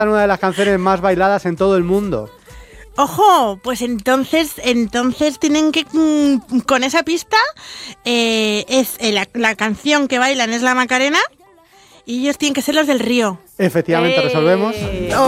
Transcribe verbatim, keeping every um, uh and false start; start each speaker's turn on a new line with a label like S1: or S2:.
S1: Una de las canciones más bailadas en todo el mundo.
S2: Ojo, pues entonces, entonces tienen que, mmm, con esa pista, eh, es eh, la, la canción que bailan es la Macarena y ellos tienen que ser los del Río.
S1: Efectivamente,
S3: ¡Eh!
S1: resolvemos.
S2: Oh.